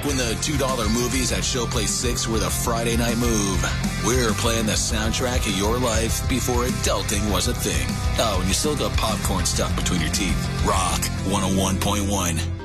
when the $2 movies at Showplace 6 were the Friday night move. We're playing the soundtrack of your life before adulting was a thing. Oh, and you still got popcorn stuck between your teeth. Rock 101.1.